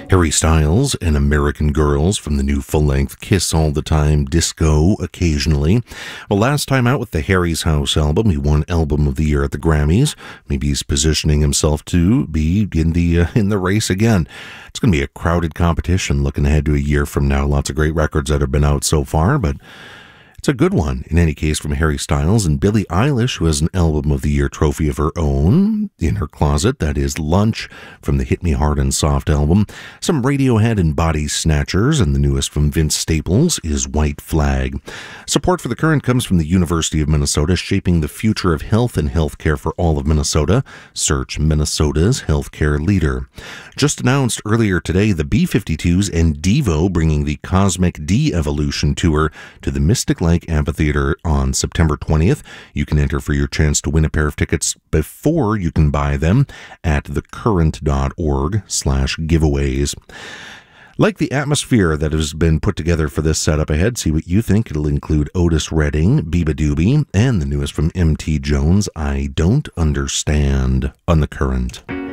Harry Styles and American Girls from the new full-length Kiss All the Time, Disco Occasionally. Well, last time out with the Harry's House album, he won Album of the Year at the Grammys. Maybe he's positioning himself to be in the race again. It's going to be a crowded competition looking ahead to a year from now. Lots of great records that have been out so far, but it's a good one, in any case, from Harry Styles and Billie Eilish, who has an Album of the Year trophy of her own in her closet. That is Lunch from the Hit Me Hard and Soft album. Some Radiohead and Body Snatchers, and the newest from Vince Staples is White Flag. Support for The Current comes from the University of Minnesota, shaping the future of health and healthcare for all of Minnesota. Search Minnesota's healthcare leader. Just announced earlier today, the B-52s and Devo bringing the Cosmic De-Evolution Tour to the Mystic Lake Amphitheater on September 20th. You can enter for your chance to win a pair of tickets before you can buy them at thecurrent.org/giveaways. Like the atmosphere that has been put together for this setup ahead, see what you think. It'll include Otis Redding, Biba Doobie, and the newest from MT Jones, I Don't Understand, on The Current.